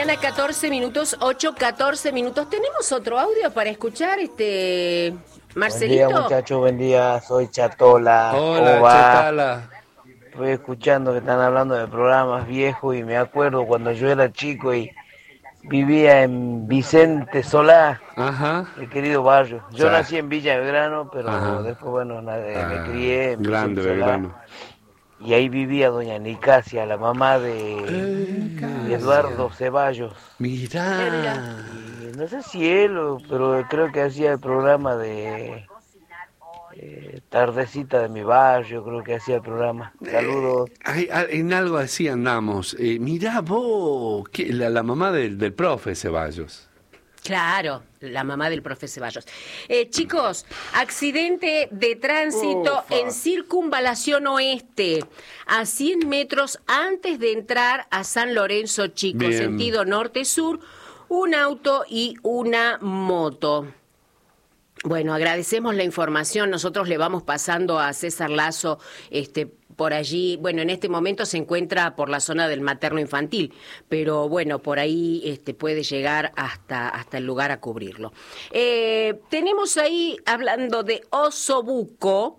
mañana, 14 minutos, 8:14 minutos. ¿Tenemos otro audio para escuchar, Marcelito? Buen día, muchachos, buen día. Soy Chatola. Hola, Chatala. Estoy escuchando que están hablando de programas viejos y me acuerdo cuando yo era chico y vivía en Vicente Solá, Ajá. el querido barrio. Yo Sí. nací en Villa Belgrano, pero Ajá. después, bueno, me crié en Grande Vicente Solá. Belgrano. Y ahí vivía doña Nicasia, la mamá de Eduardo Ceballos. Mirá. Y no sé si él, pero creo que hacía el programa de Tardecita de mi barrio, creo que hacía el programa. Saludos. En algo así andamos. Mirá vos, la mamá del profe Ceballos. Claro, la mamá del profe Ceballos. Chicos, accidente de tránsito en Circunvalación Oeste, a 100 metros antes de entrar a San Lorenzo Chico, Bien. sentido norte-sur, un auto y una moto. Bueno, agradecemos la información. Nosotros le vamos pasando a César Lazo por allí. Bueno, en este momento se encuentra por la zona del materno infantil, pero bueno, por ahí puede llegar hasta el lugar a cubrirlo. Tenemos ahí, hablando de osobuco,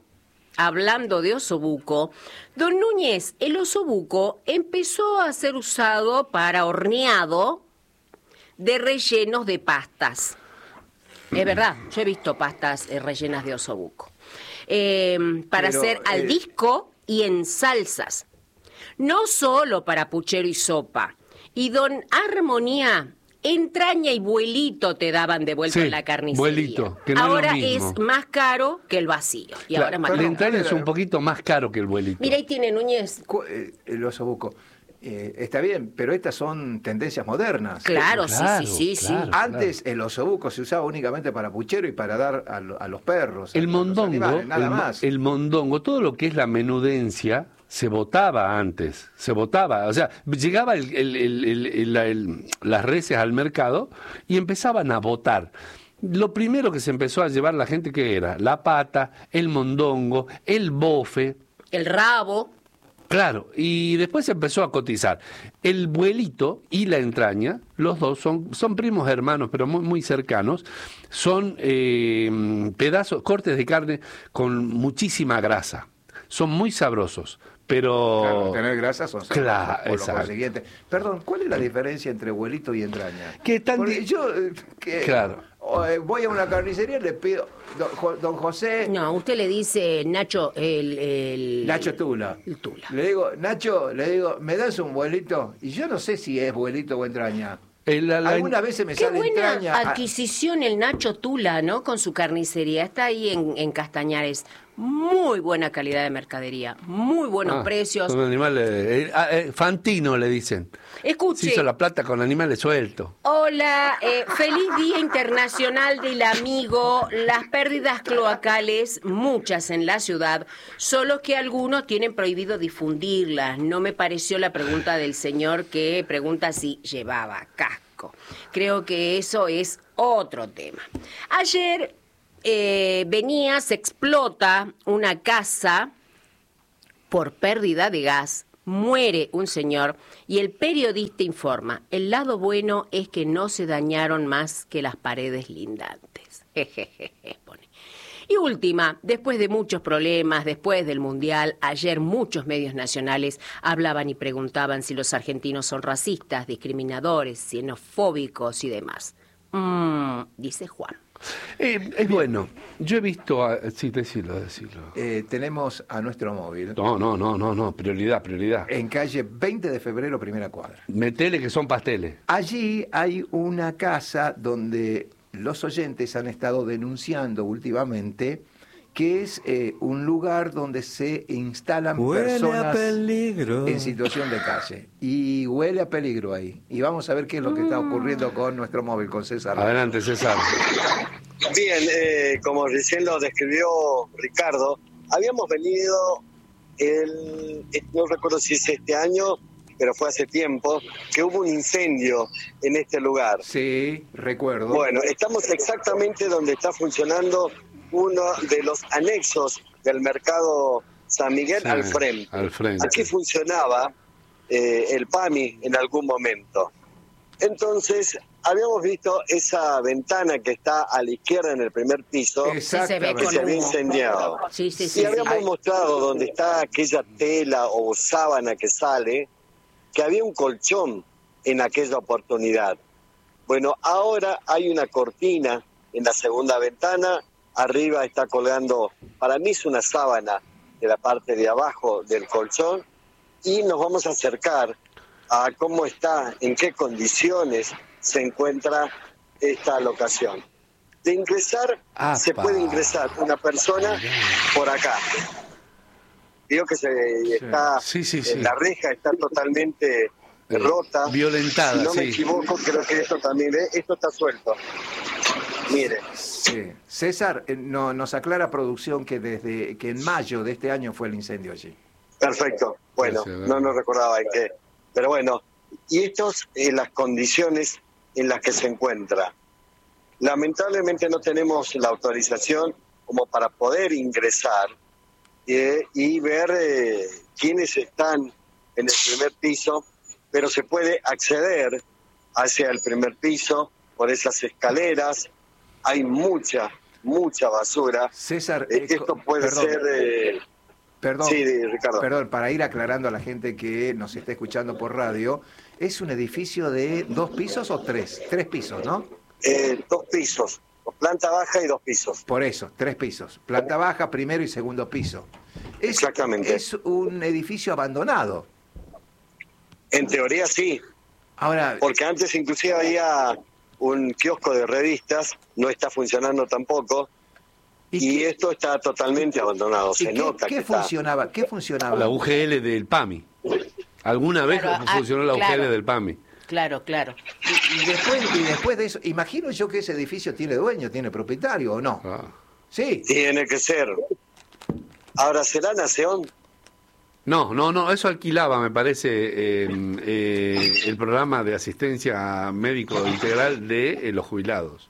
don Núñez, el osobuco empezó a ser usado para horneado de rellenos de pastas. Es verdad, yo he visto pastas rellenas de osobuco. Para hacer al disco y en salsas. No solo para puchero y sopa. Y don Armonía, entraña y vuelito te daban de vuelta en la carnicería. Vuelito, que no ahora es lo mismo. es más caro que el vacío. Y ahora es más La caro. entraña es un poquito más caro que el vuelito. Mira, ahí tiene Núñez. El osobuco. Está bien, pero estas son tendencias modernas. Claro, sí. Antes el osobuco se usaba únicamente para puchero y para dar a los perros. El a los mondongo, animales, nada más. el mondongo, todo lo que es la menudencia, se votaba antes, o sea, llegaba las reses al mercado y empezaban a votar. Lo primero que se empezó a llevar la gente, ¿qué era? La pata, el mondongo, el bofe. El rabo. Claro, y después se empezó a cotizar. El vuelito y la entraña, los dos son primos hermanos, pero muy, muy cercanos. Son pedazos, cortes de carne con muchísima grasa. Son muy sabrosos, pero... Claro, tener grasa son sabrosos, Claro, por lo exacto. consiguiente. Perdón, ¿cuál es la diferencia entre vuelito y entraña? ¿Qué tal? Porque yo Claro. voy a una carnicería y le pido, don José... No, usted le dice, Nacho, Nacho Tula. El Tula. Le digo, Nacho, ¿me das un vuelito? Y yo no sé si es vuelito o entraña. Algunas veces me Qué sale buena entraña. adquisición el Nacho Tula, ¿no? Con su carnicería. Está ahí en Castañares. Muy buena calidad de mercadería. Muy buenos precios. Son animales... Fantino le dicen. Escuche. Se hizo la plata con animales sueltos. Hola, feliz Día Internacional del Amigo. Las pérdidas cloacales, muchas en la ciudad, solo que algunos tienen prohibido difundirlas. No me pareció la pregunta del señor que pregunta si llevaba casco. Creo que eso es otro tema. Ayer se explota una casa por pérdida de gas. Muere un señor y el periodista informa, el lado bueno es que no se dañaron más que las paredes lindantes. Jejeje, pone. Y última, después de muchos problemas, después del Mundial, ayer muchos medios nacionales hablaban y preguntaban si los argentinos son racistas, discriminadores, xenofóbicos y demás. Dice Juan. Es bueno. Yo he visto... sí, decirlo. Tenemos a nuestro móvil. No. Prioridad. En calle 20 de febrero, primera cuadra. Metele que son pasteles. Allí hay una casa donde los oyentes han estado denunciando últimamente que es un lugar donde se instalan personas en situación de calle. Y huele a peligro ahí. Y vamos a ver qué es lo que está ocurriendo con nuestro móvil, con César. Adelante, César. Bien, como recién lo describió Ricardo, habíamos venido, no recuerdo si es este año, pero fue hace tiempo, que hubo un incendio en este lugar. Sí, recuerdo. Bueno, estamos exactamente donde está funcionando uno de los anexos del mercado San Miguel, Sí, al frente. al frente. Aquí funcionaba el PAMI en algún momento. Entonces, habíamos visto esa ventana que está a la izquierda en el primer piso, Exactamente. que se había incendiado. Sí, sí, Y sí. habíamos mostrado donde está aquella tela o sábana que sale, que había un colchón en aquella oportunidad. Bueno, ahora hay una cortina en la segunda ventana, arriba está colgando, para mí es una sábana de la parte de abajo del colchón, y nos vamos a acercar a cómo está, en qué condiciones se encuentra esta locación. De ingresar, se puede ingresar una persona por acá. Digo que está, Sí. la reja está totalmente rota, violentada. si no me equivoco, creo que esto también, esto está suelto. Mire. Sí. César, nos aclara producción que desde que en mayo de este año fue el incendio allí. Perfecto, bueno, no recordaba en qué. Pero bueno, y estas las condiciones en las que se encuentra. Lamentablemente no tenemos la autorización como para poder ingresar y ver quiénes están en el primer piso, pero se puede acceder hacia el primer piso por esas escaleras. Hay mucha basura. César, esto puede ser... Perdón, sí, Ricardo. Perdón, para ir aclarando a la gente que nos está escuchando por radio, ¿es un edificio de 2 pisos o 3? 3 pisos, ¿no? 2 pisos, planta baja y 2 pisos. Por eso, 3 pisos. Planta baja, primero y segundo piso. Exactamente. Es un edificio abandonado. En teoría sí. Ahora, porque antes inclusive había un kiosco de revistas, no está funcionando tampoco. Y esto está totalmente abandonado, se nota ¿qué funcionaba? ¿Qué funcionaba? La UGL del PAMI. ¿Alguna vez funcionó la UGL del PAMI? Claro. Y después de eso, imagino yo que ese edificio tiene dueño, tiene propietario, ¿o no? Sí. Tiene que ser. Ahora, ¿será Nación? No, eso alquilaba, me parece, el programa de asistencia médico integral de los jubilados.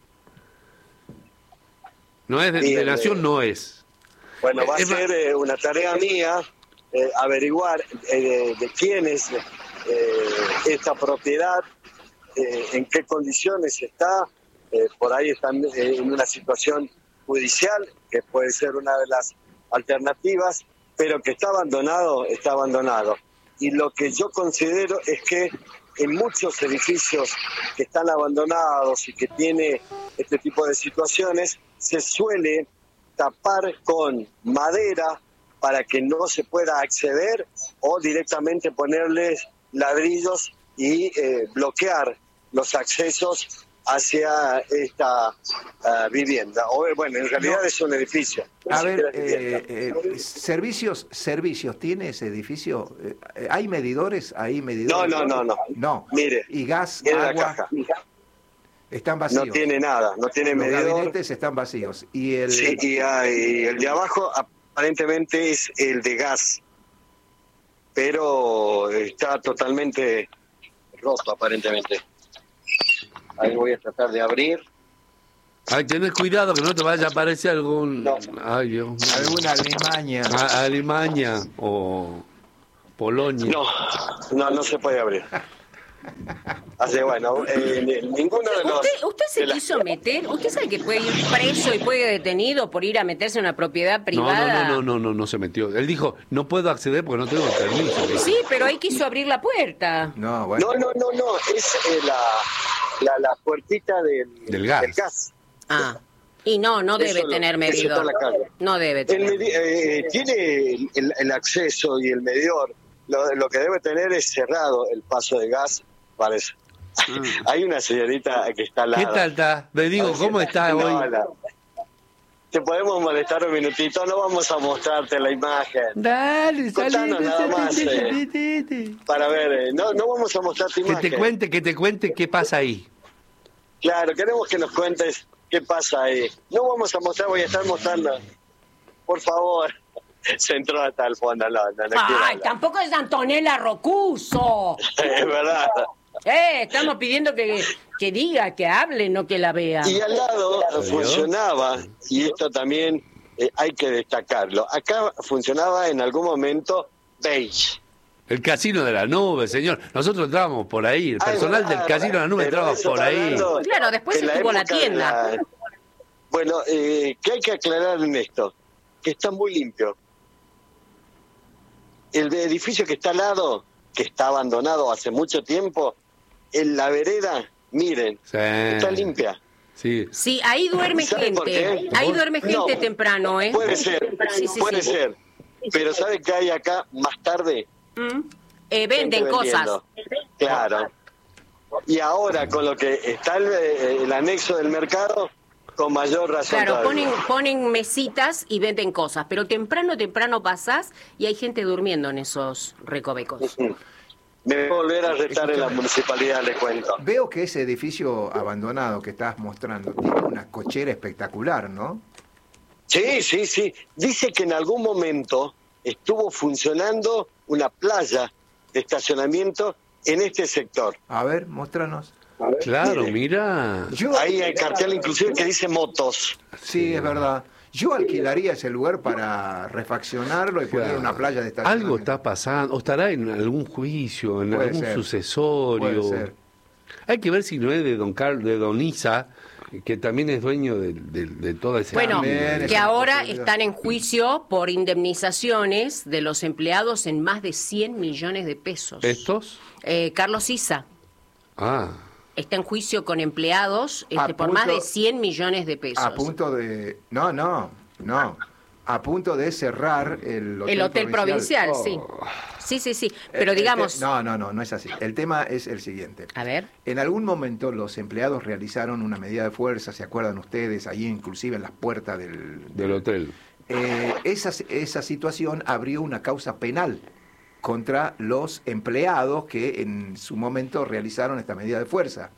No es de Nación, no es. Bueno, va a ser una tarea mía averiguar de quién es esta propiedad, en qué condiciones está. Por ahí están en una situación judicial, que puede ser una de las alternativas, pero que está abandonado, está abandonado. Y lo que yo considero es que en muchos edificios que están abandonados y que tiene este tipo de situaciones, se suele tapar con madera para que no se pueda acceder, o directamente ponerles ladrillos y bloquear los accesos hacia esta vivienda. O, bueno, en realidad es un edificio. A ver, servicios, ¿tiene ese edificio? ¿Hay medidores? No. Mire, ¿y gas, agua? La caja. Están vacíos. No tiene nada, no tiene medidor. Los gabinetes están vacíos. Sí, y el de abajo aparentemente es el de gas, pero está totalmente roto aparentemente. Ahí voy a tratar de abrir. Ay, tenés cuidado que no te vaya a aparecer algún... No. Ay, Dios mío. ¿Alguna Alemania? Alemania o Polonia. No se puede abrir. Así bueno, ninguno de los... ¿Usted se quiso meter? ¿Usted sabe que puede ir preso y puede ir detenido por ir a meterse en una propiedad privada? No se metió. Él dijo, no puedo acceder porque no tengo permiso. Sí, pero ahí quiso abrir la puerta. No, es la puertita del gas. Ah, y no debe tener medidor. No debe tener. Tiene el acceso y el medidor. Lo que debe tener es cerrado el paso de gas para eso. Hay una señorita que está al lado. ¿Qué tal está? Le digo, ¿cómo está hoy? Te podemos molestar un minutito, no vamos a mostrarte la imagen. Dale, contanos nada más. Para ver, no vamos a mostrarte imagen. Que te cuente qué pasa ahí. Claro, queremos que nos cuentes qué pasa ahí. No vamos a mostrar, voy a estar mostrando. Por favor. Se entró hasta el fondo, no ¡ay, tampoco es Antonella Rocuso! Es verdad. Estamos pidiendo que diga, que hable, no que la vea. Y al lado funcionaba, y esto también hay que destacarlo, acá funcionaba en algún momento beige. El Casino de la Nube, señor. Nosotros entrábamos por ahí. El personal del Casino de la Nube entraba por ahí. Claro, después estuvo la tienda. Bueno, ¿qué hay que aclarar en esto? Que está muy limpio. El edificio que está al lado, que está abandonado hace mucho tiempo, en la vereda, miren, está limpia. Sí, ahí duerme gente. Ahí duerme gente temprano, ¿eh? Puede ser, puede ser. Pero ¿sabe qué hay acá más tarde? Venden cosas. Claro. Y ahora con lo que está el anexo del mercado, con mayor razón. Claro, ponen mesitas y venden cosas, pero temprano pasás y hay gente durmiendo en esos recovecos. Me voy a volver a retar en la municipalidad, le cuento. Veo que ese edificio abandonado que estás mostrando tiene una cochera espectacular, ¿no? Sí. Dice que en algún momento estuvo funcionando una playa de estacionamiento en este sector. A ver, muéstranos. Claro, mira. Ahí hay cartel inclusive que dice motos. Sí, es verdad. Yo alquilaría ese lugar para refaccionarlo y poner una playa de estacionamiento. Algo está pasando, o estará en algún juicio, en Puede algún ser. sucesorio. Puede ser. Hay que ver si no es de don Isa, que también es dueño de toda esa... Bueno, También es que una ahora posibilidad. están en juicio por indemnizaciones de los empleados en más de 100 millones de pesos. ¿Estos? Carlos Isa Ah, está en juicio con empleados A por más de punto- 100 millones de pesos. A punto de... No. A punto de cerrar el Hotel provincial, Oh. sí. Sí. Pero digamos... No es así. El tema es el siguiente. A ver. En algún momento los empleados realizaron una medida de fuerza, ¿se acuerdan ustedes? Ahí inclusive en las puertas del hotel. Esa situación abrió una causa penal contra los empleados que en su momento realizaron esta medida de fuerza.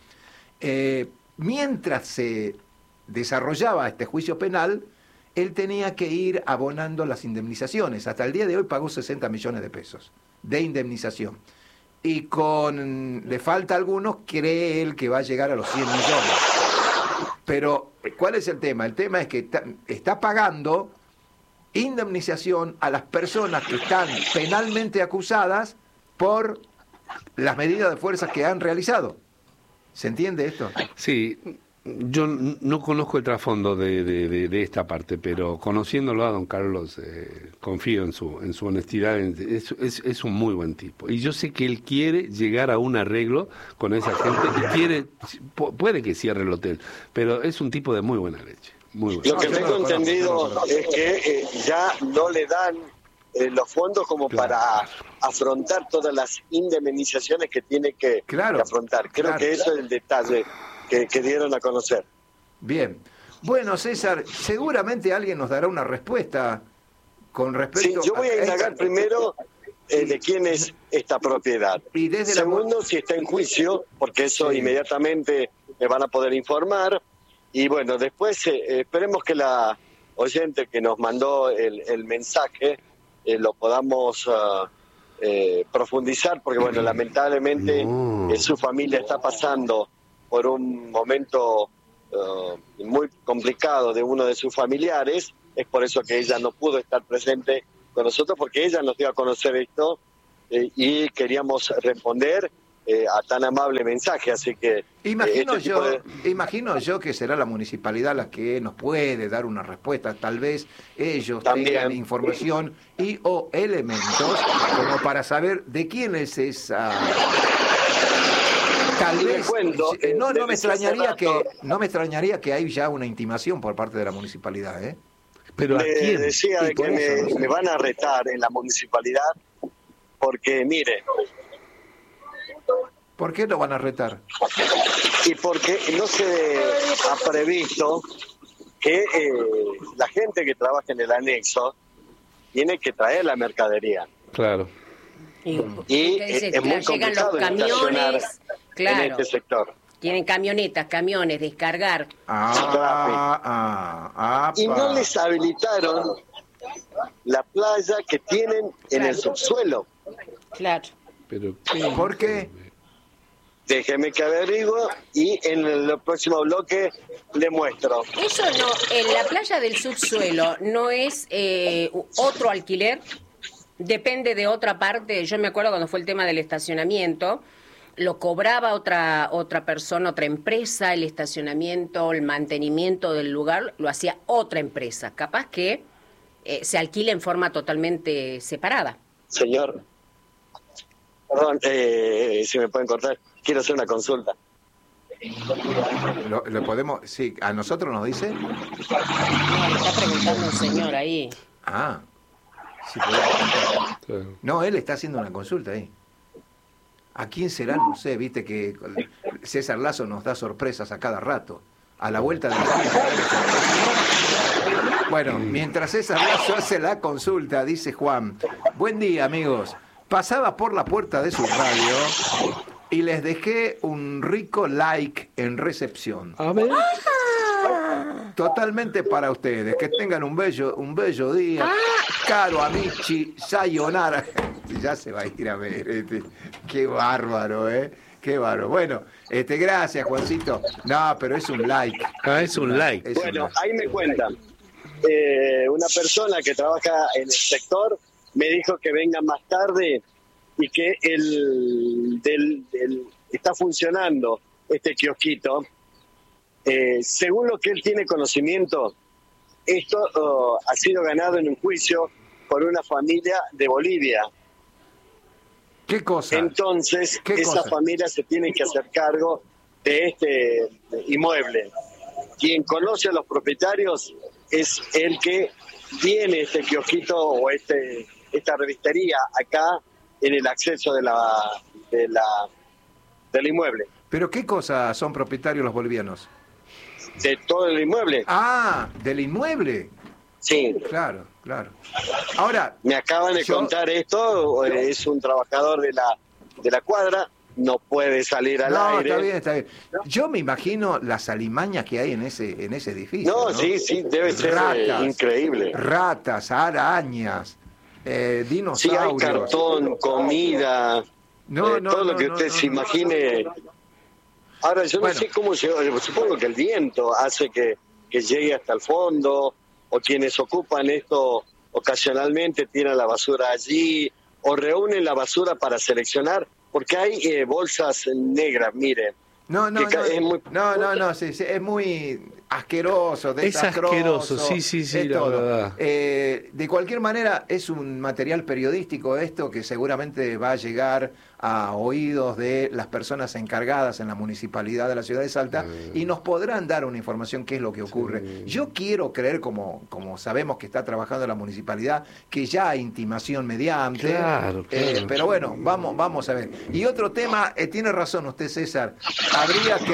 Mientras se desarrollaba este juicio penal, él tenía que ir abonando las indemnizaciones. Hasta el día de hoy pagó 60 millones de pesos de indemnización. Y le falta a algunos, cree él que va a llegar a los 100 millones. Pero, ¿cuál es el tema? El tema es que está pagando indemnización a las personas que están penalmente acusadas por las medidas de fuerza que han realizado. ¿Se entiende esto? Sí, yo no conozco el trasfondo de esta parte, pero conociéndolo a don Carlos, confío en su honestidad. Es un muy buen tipo. Y yo sé que él quiere llegar a un arreglo con esa gente y puede que cierre el hotel, pero es un tipo de muy buena leche. Muy buena. Lo que tengo entendido es que ya no le dan los fondos como para afrontar todas las indemnizaciones que tiene que afrontar. Creo que eso es el detalle que dieron a conocer. Bien. Bueno, César, seguramente alguien nos dará una respuesta con respecto... Sí, yo voy a indagar primero de quién es esta propiedad. Y desde segundo, si está en juicio, porque eso inmediatamente me van a poder informar. Y bueno, después esperemos que la oyente que nos mandó el mensaje lo podamos profundizar, porque bueno, lamentablemente su familia está pasando por un momento muy complicado de uno de sus familiares. Es por eso que ella no pudo estar presente con nosotros, porque ella nos dio a conocer esto y queríamos responder a tan amable mensaje, así que... Imagino yo que será la municipalidad la que nos puede dar una respuesta. Tal vez ellos tengan información y o elementos como para saber de quién es esa... Tal vez no me extrañaría que hay ya una intimación por parte de la municipalidad, ¿eh? Pero ¿a quién? Decía que me van a retar en la municipalidad porque, mire... ¿Por qué lo van a retar? Y porque no se ha previsto que la gente que trabaja en el anexo tiene que traer la mercadería. Claro. Y es muy llegan los complicado camiones, en este sector. Tienen camiones, descargar. Y no les habilitaron la playa que tienen en el subsuelo. Claro. Pero ¿por qué? Déjeme que averiguo y en el próximo bloque le muestro. Eso no, en la playa del subsuelo no es otro alquiler. depende de otra parte. Yo me acuerdo cuando fue el tema del estacionamiento, lo cobraba otra persona, otra empresa, el estacionamiento, el mantenimiento del lugar, lo hacía otra empresa. Capaz que se alquila en forma totalmente separada. Señor, perdón, si me pueden cortar, quiero hacer una consulta. ¿Lo podemos? Sí, ¿a nosotros nos dice? No, le está preguntando un señor ahí. Ah, sí, podemos. Claro. No, él está haciendo una consulta ahí. ¿A quién será? No sé, viste que César Lazo nos da sorpresas a cada rato. A la vuelta de la esquina. Bueno, mientras César Lazo hace la consulta, dice Juan: buen día, amigos. Pasaba por la puerta de su radio y les dejé un rico like en recepción. A ver. Totalmente para ustedes. Que tengan un bello día. Caro amici, sayonara. Ya se va a ir a ver. Qué bárbaro, ¿eh? Qué bárbaro. Bueno, gracias, Juancito. No, pero es un like. Ah, es un like. Bueno, ahí me cuentan. Una persona que trabaja en el sector me dijo que venga más tarde y que está funcionando este kiosquito. Según lo que él tiene conocimiento, esto ha sido ganado en un juicio por una familia de Bolivia. ¿Qué cosa? Entonces, ¿Qué esa cosa? familia se tiene que hacer cargo de este inmueble. Quien conoce a los propietarios es el que tiene este kiosquito o esta revistería acá en el acceso del inmueble. ¿Pero qué cosa son propietarios los bolivianos? De todo el inmueble. Ah, del inmueble. Sí. Claro, claro. Ahora, Me acaban de contar esto, es un trabajador de la cuadra, no puede salir al aire. No, está bien. Yo me imagino las alimañas que hay en ese edificio. No, sí, debe ser increíble. Ratas, arañas, dinosaurios. Sí, hay cartón, comida, todo lo que usted se imagine. Ahora, yo no sé cómo supongo que el viento hace que llegue hasta el fondo, o quienes ocupan esto ocasionalmente tiran la basura allí, o reúnen la basura para seleccionar, porque hay bolsas negras, mire. No, sí, es muy asqueroso, desastroso. Es asqueroso, sí, la todo. verdad. De cualquier manera, es un material periodístico esto que seguramente va a llegar a oídos de las personas encargadas en la municipalidad de la ciudad de Salta y nos podrán dar una información qué es lo que ocurre. Sí. Yo quiero creer, como sabemos que está trabajando la municipalidad, que ya hay intimación mediante. Claro. Pero bueno, vamos a ver. Y otro tema, tiene razón usted, César, habría que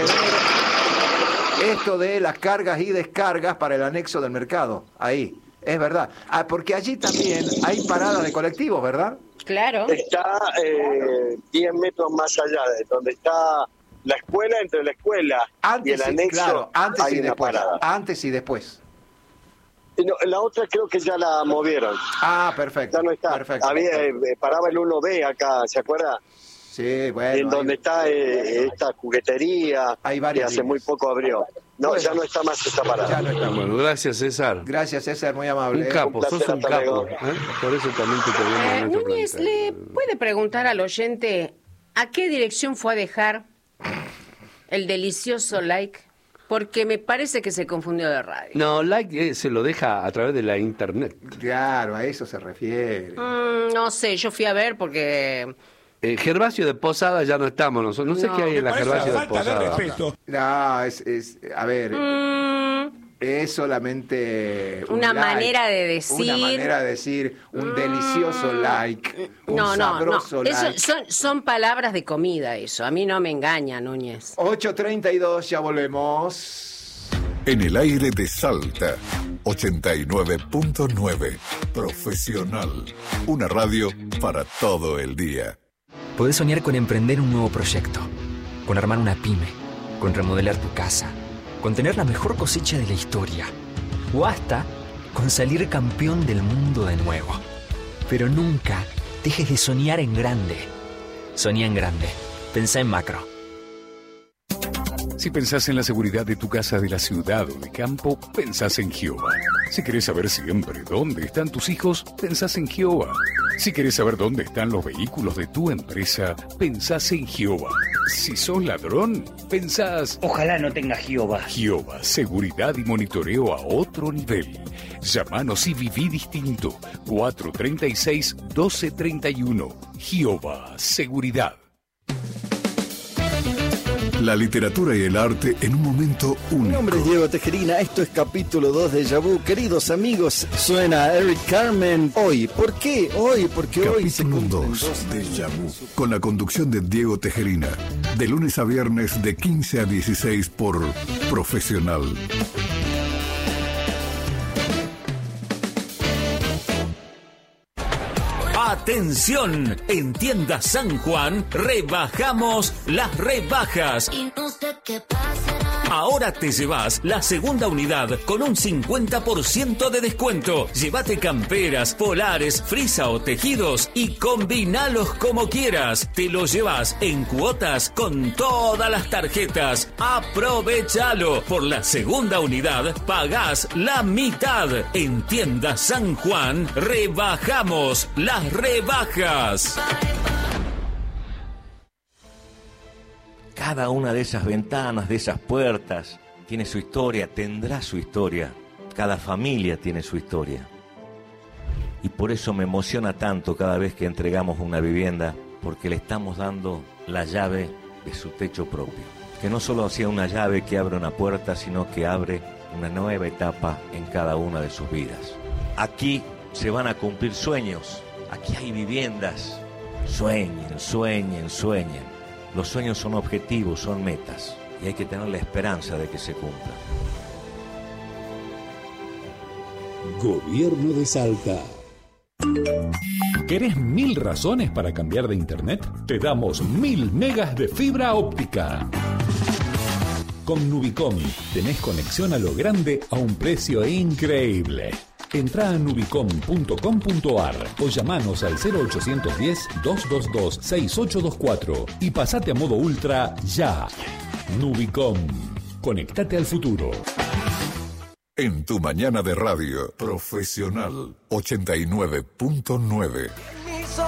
ver esto de las cargas y descargas para el anexo del mercado. Ahí, es verdad. Porque allí también hay paradas de colectivos, ¿verdad? Claro. Está 10 metros más allá de donde está la escuela, entre la escuela y el anexo. Claro, antes hay y una después. parada. Antes y después. No, la otra creo que ya la movieron. Ah, perfecto. Ya no está. Perfecto. Paraba el 1B acá, ¿se acuerda? Sí, bueno. En donde está esta juguetería que hace muy poco abrió. No, bueno, ya no está más esta parada. Ya no está. Bueno, gracias, César. Gracias, César, muy amable. Un capo, sos un capo. Por eso también te pedimos en Núñez, ¿le puede preguntar al oyente a qué dirección fue a dejar el delicioso like? Porque me parece que se confundió de radio. No, like se lo deja a través de la internet. Claro, a eso se refiere. No sé, yo fui a ver porque... Gervasio de Posada ya no estamos nosotros. No sé qué hay en la Gervasio de Posada. No, a ver, es solamente una like, manera de decir. Una manera de decir un delicioso like, un sabroso like. Eso son palabras de comida eso. A mí no me engaña, Núñez. 8:32, ya volvemos. En el aire de Salta, 89.9. Profesional. Una radio para todo el día. Podés soñar con emprender un nuevo proyecto, con armar una pyme, con remodelar tu casa, con tener la mejor cosecha de la historia, o hasta con salir campeón del mundo de nuevo. Pero nunca dejes de soñar en grande. Soñá en grande. Pensá en macro. Si pensás en la seguridad de tu casa de la ciudad o de campo, pensás en Gioba. Si querés saber siempre dónde están tus hijos, pensás en Gioba. Si querés saber dónde están los vehículos de tu empresa, pensás en Giova. Si sos ladrón, pensás... Ojalá no tenga Giova. Giova, seguridad y monitoreo a otro nivel. Llámanos y viví distinto. 436-1231. Giova, seguridad. La literatura y el arte en un momento único. Mi nombre es Diego Tejerina, esto es capítulo 2 de Déjà Vu. Queridos amigos, suena Eric Carmen. Hoy, ¿por qué? Hoy, porque hoy se cumplen 2 de Déjà Vu, con la conducción de Diego Tejerina, de lunes a viernes de 15 a 16 por Profesional. ¡Atención! En Tienda San Juan rebajamos las rebajas. Y no sé qué pasará. Ahora te llevas la segunda unidad con un 50% de descuento. Llévate camperas, polares, frisa o tejidos y combinalos como quieras. Te los llevas en cuotas con todas las tarjetas. ¡Aprovechalo! Por la segunda unidad pagás la mitad. En Tienda San Juan rebajamos las rebajas. Cada una de esas ventanas, de esas puertas, tiene su historia, tendrá su historia. Cada familia tiene su historia. Y por eso me emociona tanto cada vez que entregamos una vivienda, porque le estamos dando la llave de su techo propio. Que no solo sea una llave que abre una puerta, sino que abre una nueva etapa en cada una de sus vidas. Aquí se van a cumplir sueños, aquí hay viviendas. Sueñen, sueñen, sueñen. Los sueños son objetivos, son metas, y hay que tener la esperanza de que se cumplan. Gobierno de Salta. ¿Querés 1000 razones para cambiar de internet? Te damos 1000 megas de fibra óptica. Con Nubicom tenés conexión a lo grande a un precio increíble. Entrá a nubicom.com.ar o llamanos al 0810-222-6824 y pasate a modo ultra ya. Nubicom. Conectate al futuro. En tu mañana de radio, Profesional 89.9.